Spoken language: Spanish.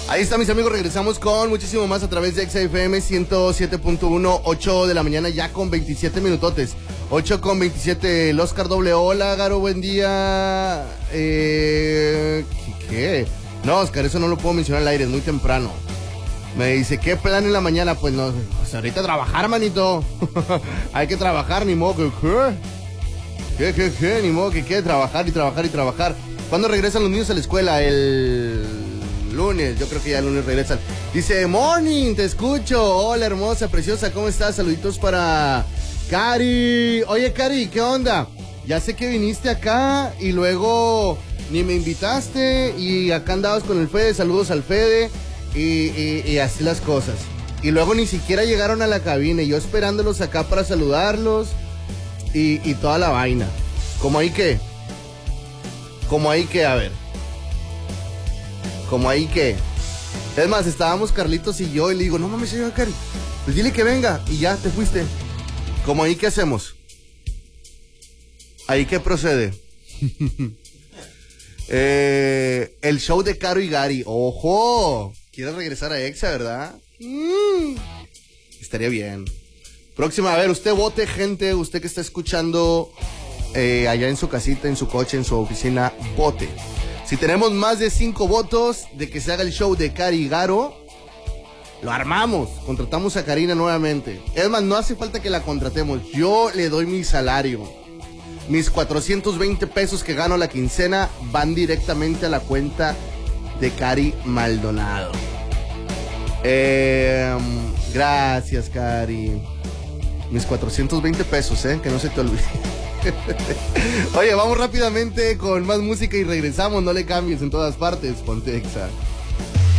Ahí está, mis amigos, regresamos con muchísimo más a través de XFM 107.1, 8 de la mañana ya con 27 minutotes. 8 con 27, el Oscar doble. Hola, Garo, buen día. ¿Qué? No, Oscar, eso no lo puedo mencionar al aire, es muy temprano. Me dice, ¿qué plan en la mañana? Pues no, pues ahorita trabajar, manito. Hay que trabajar, ni modo que ¿Qué? Ni modo que quiere trabajar y trabajar y trabajar. ¿Cuándo regresan los niños a la escuela? El lunes, yo creo que ya el lunes regresan. Dice, morning, te escucho. Hola, hermosa, preciosa, ¿cómo estás? Saluditos para Cari. Oye, Cari, ¿qué onda? Ya sé que viniste acá y luego ni me invitaste y acá andabas con el Fede. Saludos al Fede y así las cosas. Y luego ni siquiera llegaron a la cabina y yo esperándolos acá para saludarlos y toda la vaina. ¿Cómo ahí qué? A ver. ¿Cómo ahí qué? Es más, estábamos Carlitos y yo y le digo, no mames, señor Cari, pues dile que venga y ya te fuiste. ¿Cómo ahí qué hacemos? ¿Ahí qué procede? El show de Caro y Gary. ¡Ojo! ¿Quieres regresar a Exa, verdad? Estaría bien. Próxima, a ver, usted vote, gente, usted que está escuchando allá en su casita, en su coche, en su oficina, vote. Si tenemos más de 5 votos de que se haga el show de Cari y Garo, lo armamos, contratamos a Karina nuevamente. Es más, no hace falta que la contratemos, yo le doy mi salario. Mis 420 pesos que gano la quincena van directamente a la cuenta de Cari Maldonado. Gracias, Cari. Mis 420 pesos, que no se te olvide. Oye, vamos rápidamente con más música y regresamos. No le cambies en todas partes. Ponte Exa.